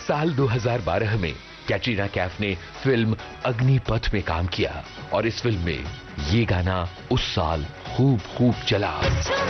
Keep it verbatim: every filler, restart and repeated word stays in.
साल दो हज़ार बारह में कैटरीना कैफ ने फिल्म अग्निपथ में काम किया और इस फिल्म में ये गाना उस साल खूब खूब चला।